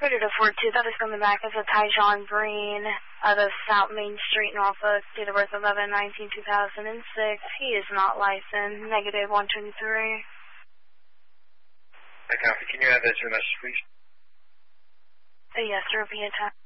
Toyota 42, that is coming back as a Tyjon Breen out of South Main Street, Norfolk, date of birth 11/19/2006. He is not licensed, negative 123. I copy. Can you add that to your message, please? Yes, sir, repeat time.